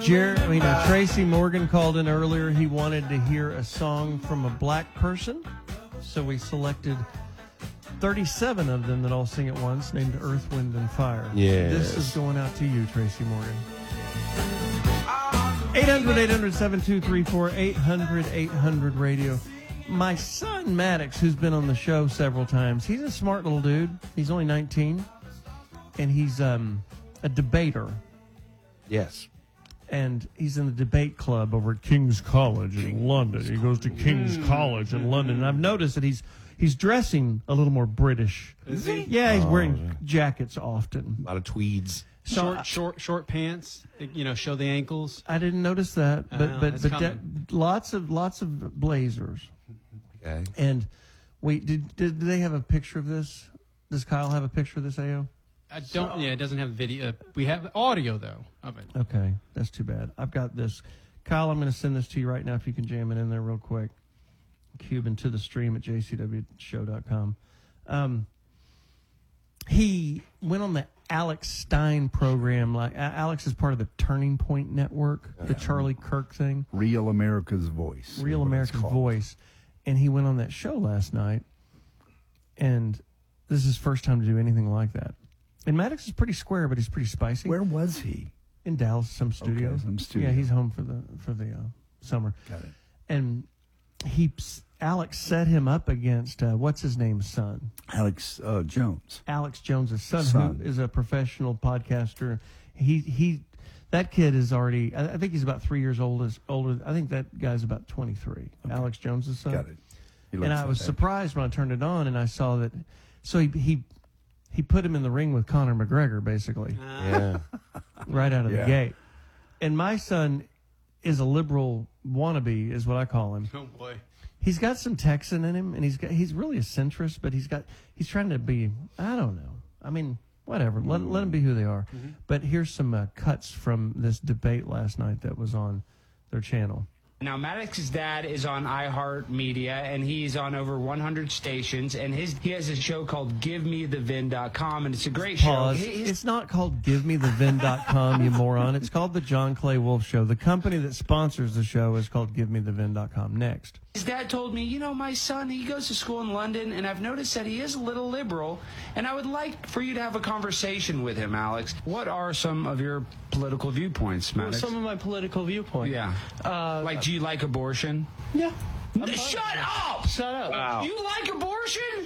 Tracy Morgan called in earlier. He wanted to hear a song from a black person, so we selected 37 of them that all sing at once, named Earth, Wind, and Fire. Yes. This is going out to you, Tracy Morgan. 800-800-7234, 800-800-radio. My son, Maddox, who's been on the show several times, he's a smart little dude. He's only 19, and he's a debater. Yes. And he's in the debate club over at King's College in London. He goes to King's College in London. And I've noticed that he's dressing a little more British. Is he? Yeah, he's wearing jackets often. A lot of tweeds. Short pants, show the ankles. I didn't notice that, but lots of blazers. Okay. And wait, did they have a picture of this? Does Kyle have a picture of this, AO? I don't. Yeah, it doesn't have video. We have audio though of it. Okay, that's too bad. I've got this. Kyle, I'm going to send this to you right now if you can jam it in there real quick. Cuban to the stream at jcwshow.com. He went on the Alex Stein program. Like Alex is part of the Turning Point Network, the Charlie Kirk thing. Real America's Voice. Real America's Voice. And he went on that show last night, and this is his first time to do anything like that. And Maddox is pretty square, but he's pretty spicy. Where was he? In Dallas, some studio. Okay, some studio. Yeah, he's home for the summer. Got it. And Alex set him up against what's his name's son? Alex Jones. Alex Jones' son, who is a professional podcaster. That kid is already. I think he's about 3 years older. I think that guy's about 23. Okay. Alex Jones' son. Got it. And I was surprised when I turned it on and I saw that. So he put him in the ring with Conor McGregor, basically. Yeah. Right out of the gate. And my son is a liberal wannabe, is what I call him. Oh boy. He's got some Texan in him, and he's really a centrist, but he's trying to be, I don't know. I mean, whatever. Let them be who they are. Mm-hmm. But here's some cuts from this debate last night that was on their channel. Now, Maddox's dad is on iHeartMedia, and he's on over 100 stations, and he has a show called GiveMeTheVin.com, and it's a great Pause. show. It's not called GiveMeTheVin.com, you moron. It's called The John Clay Wolf Show. The company that sponsors the show is called GiveMeTheVin.com. Next. His dad told me, my son, he goes to school in London, and I've noticed that he is a little liberal, and I would like for you to have a conversation with him, Alex. What are some of your political viewpoints, Maddox? Some of my political viewpoints. Yeah. Do you like abortion? Yeah. Shut up! Shut up. Wow. You like abortion?